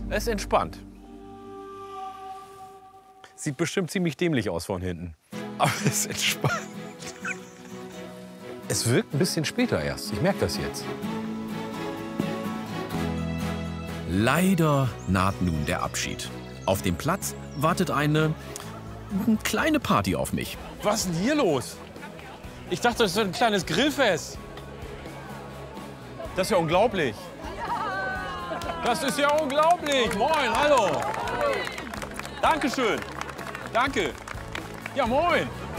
Es ist entspannt. Sieht bestimmt ziemlich dämlich aus von hinten. Aber es ist entspannt. Es wirkt ein bisschen später erst. Ich merke das jetzt. Leider naht nun der Abschied. Auf dem Platz wartet eine kleine Party auf mich. Was ist denn hier los? Ich dachte, das ist ein kleines Grillfest. Das ist ja unglaublich. Das ist ja unglaublich. Moin, hallo. Dankeschön. Danke. Ja, moin.